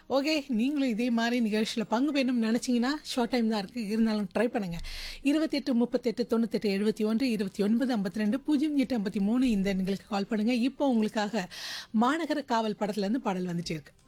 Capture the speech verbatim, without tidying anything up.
Okay, நீங்களும் இதே மாரி நிகழ்ச்சியில பங்கு பெறணும்னு நெனச்சீங்கன்னா, ஷார்ட் டைம் தான் இருக்கு. இருந்தாலும் ட்ரை பண்ணுங்க. இருபத்தி எட்டு, முப்பத்தி எட்டு, தொண்ணூற்றி எட்டு, எழுபத்தி ஒன்று, இருபத்தி ஒன்பது, ஐம்பத்தி இரண்டு, பூஜ்ஜியம் எட்டு ஐம்பத்தி மூன்று இந்த எண்களுக்கு கால் பண்ணுங்க. இப்போ உங்களுக்காக மாநகர காவல் படத்துலருந்து பாடல் வந்துட்டே இருக்கு.